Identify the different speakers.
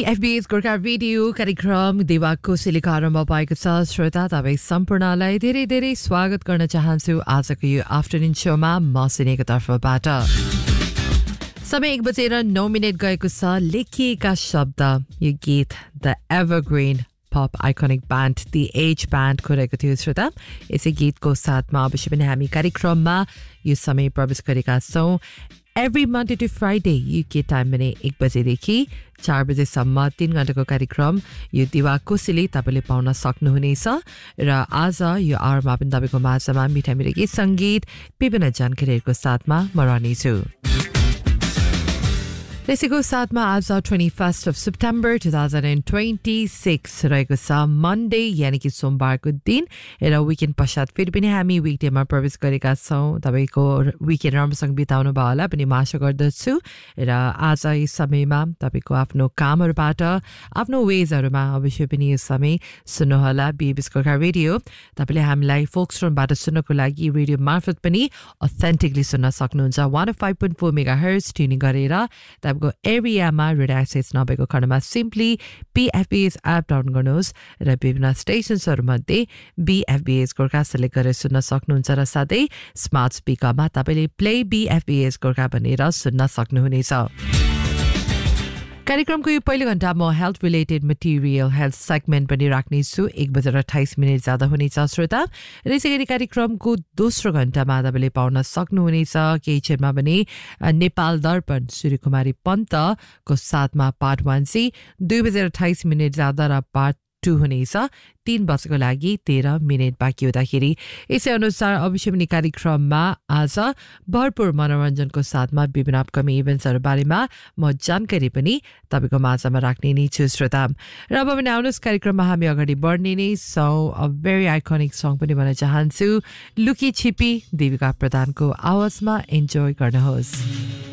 Speaker 1: BFB's Gorkha radio कार्यक्रम देवाको सिलिकारमा पाएको छ श्रोता तपाईं सम्पूर्णलाई धेरै धेरै स्वागत गर्न चाहन्छु आजको यो आफ्टरनुन शोमा म सिनेको तर्फबाट समय 1:09 गएको छ लेखिएका शब्द यो गीत the evergreen pop iconic band the age band को रहेको थियो श्रोता यसै गीतको साथमा अवश्य पनि हामी कार्यक्रममा यो समय प्रवेश गरेका छौं Every Monday to Friday, UK time भने 1 बजेदेखि 4 बजेसम्म 3 घण्टाको कार्यक्रम यो दिवा कोसेली तपाईले पाउन सक्नुहुनेछ र आज यो आवरमा पनि तपाईको माझमा मिठा मिठा गीत संगीत विभिन्न जानकारीहरुको साथमा म रहनेछु त्यसैको साथमा आज 21st of September 2026 रहेको छ मन्डे यानी कि सोमबारको दिन र विकेन्ड पश्चात फेरि पनि हामी विकडेमा प्रवेश गरेका छौं तपाईको विकेन्ड राम्रोसँग बिताउनु भयो होला पनि म आशा गर्दछु र आज यस समयमा तपाईको आफ्नो कामहरुबाट आफ्नो वेजहरुमा अवश्य पनि यो समय सुन्नु होला बीबीएस गोर्खा रेडियो तपाईले हामीलाई फोक्सट्रोनबाट सुन्नको लागि रेडियो मार्फत पनि अथेन्टिकली सुन्न सक्नुहुन्छ 105.4 मेगाहर्ट्ज ट्युनिङ गरेर को एरियामा रेडियो एक्सेस नभएको खण्डमा सिम्पली BFBS एप डाउनलोड गर्नुहोस् र विभिन्न स्टेशन्सहरुमध्ये BFBS गोर्खा सेलेक्ट गरेर सुन्न सक्नुहुन्छ र साथै स्मार्ट स्पिकरमा तपाईले प्ले BFBS गोर्खा भनेर सुन्न सक्नुहुनेछ कार्यक्रमको यो पहिलो घण्टा म health related material health segment पनि राख्ने छु 1:28 ज्यादा हुनेछ श्रोता र यसैगरी कार्यक्रमको दोस्रो घण्टामा तपाईले पाउन सक्नुहुनेछ केही क्षणमा भने नेपाल दर्पण सूर्यकुमारी पन्तको साथमा पार्ट 1C 2:28 ज्यादा र पार्ट 2 हुनेछ 3 वर्षको लागि 13 मिनेट बाँकी हुँदाखेरि यसै अनुसार अवश्य पनि कार्यक्रममा आज भरपूर मनोरञ्जनको साथमा विभिन्न अपकमिङ इभेन्ट्सहरु बारेमा म जानकारी पनि तपाईको माझमा राख्ने नै छु श्रोता र अब पनि आउनुहोस् कार्यक्रममा हामी अगाडि बढ्ने नै छौं अ भेरी आइकनिक सङ पनि भन्न चाहन्छु लुकी छिपी देविका प्रधानको आवाजमा एन्जॉय गर्नुहोस्